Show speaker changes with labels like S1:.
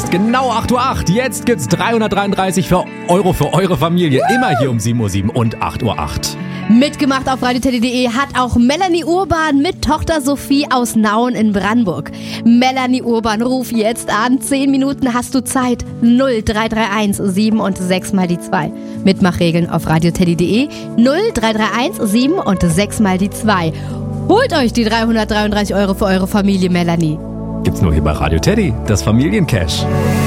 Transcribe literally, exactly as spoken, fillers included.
S1: ist genau acht Uhr acht. Jetzt gibt's dreihundertdreiunddreißig Euro für eure Familie. Immer hier um sieben Uhr sieben und acht Uhr acht.
S2: Mitgemacht auf radioteddy punkt de hat auch Melanie Urban mit Tochter Sophie aus Nauen in Brandenburg. Melanie Urban, ruf jetzt an. Zehn Minuten hast du Zeit. null drei drei eins sieben und sechs mal die zwei. Mitmachregeln auf radioteddy punkt de. null drei drei eins sieben und sechs mal die zwei. Holt euch die dreihundertdreiunddreißig Euro für eure Familie, Melanie.
S1: Gibt's nur hier bei Radio Teddy, das Familiencash.